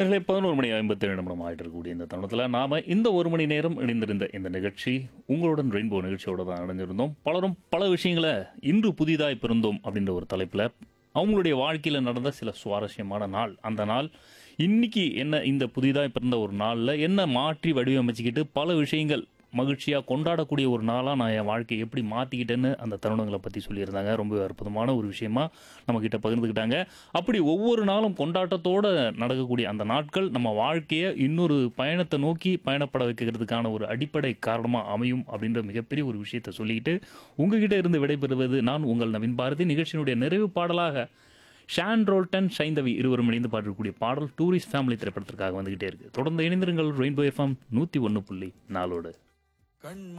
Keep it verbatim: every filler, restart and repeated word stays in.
நேரலே பதினொரு மணி ஐம்பத்தேழு நிமிடம் ஆயிட்டு இருக்கக்கூடிய இந்த தருணத்தில் நாம் இந்த ஒரு மணி நேரம் இணைந்திருந்த இந்த நிகழ்ச்சி உங்களுடன் ரெயின்போ நிகழ்ச்சியோட தான் இணைஞ்சிருந்தோம். பலரும் பல விஷயங்களை இன்று புதிதாய் பிறந்தோம் அப்படின்ற ஒரு தலைப்பில் அவங்களுடைய வாழ்க்கையில் நடந்த சில சுவாரஸ்யமான நாள், அந்த நாள் இன்னைக்கு என்ன, இந்த புதிதாய் பிறந்த ஒரு நாளில் என்ன மாற்றி வடிவமைச்சுக்கிட்டு பல விஷயங்கள் மகிழ்ச்சியாக கொண்டாடக்கூடிய ஒரு நாளாக நான் என் வாழ்க்கையை எப்படி மாற்றிக்கிட்டேன்னு அந்த தருணங்களை பற்றி சொல்லியிருந்தாங்க. ரொம்ப அற்புதமான ஒரு விஷயமா நம்மக்கிட்ட பகிர்ந்துக்கிட்டாங்க. அப்படி ஒவ்வொரு நாளும் கொண்டாட்டத்தோடு நடக்கக்கூடிய அந்த நாட்கள் நம்ம வாழ்க்கையை இன்னொரு பயணத்தை நோக்கி பயணப்பட வைக்கிறதுக்கான ஒரு அடிப்படை காரணமாக அமையும் அப்படின்ற மிகப்பெரிய ஒரு விஷயத்தை சொல்லிக்கிட்டு உங்ககிட்ட இருந்து விடைபெறுவது நான் உங்கள் நவீன் பாரதி. நிகழ்ச்சியினுடைய நிறைவு பாடலாக ஷான் ரோல்டன், சைந்தவி இருவரும் இணைந்து பாடக்கூடிய பாடல் டூரிஸ்ட் ஃபேமிலி திரைப்படத்திற்காக வந்துகிட்டே இருக்கு. தொடர்ந்து இணைந்திருங்கள் ரெயின்போ எஃப்எம் நூற்றி ஒன்று புள்ளி நாலோடு. கண்